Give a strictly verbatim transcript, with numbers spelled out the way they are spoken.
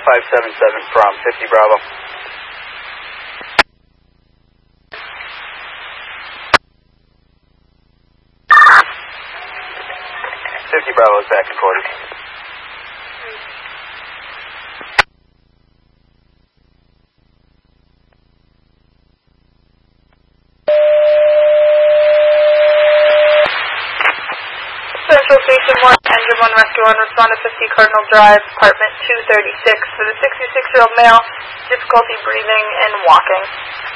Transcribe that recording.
five seven seven from fifty Bravo. fifty Bravo is back in forty. Central Station one, Engine one Rescue one, respond to fifty Cardinal Drive, apartment two thirty-six, for the sixty-six-year-old male, difficulty breathing and walking.